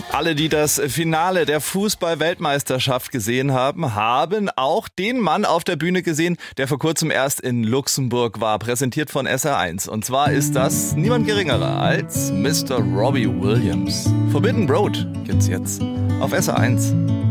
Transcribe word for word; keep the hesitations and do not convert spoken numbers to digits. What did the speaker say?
Alle, die das Finale der Fußball-Weltmeisterschaft gesehen haben, haben auch den Mann auf der Bühne gesehen, der vor kurzem erst in Luxemburg war, präsentiert von S R eins. Und zwar ist das niemand geringerer als Mister Robbie Williams. Forbidden Road gibt's jetzt auf S R eins.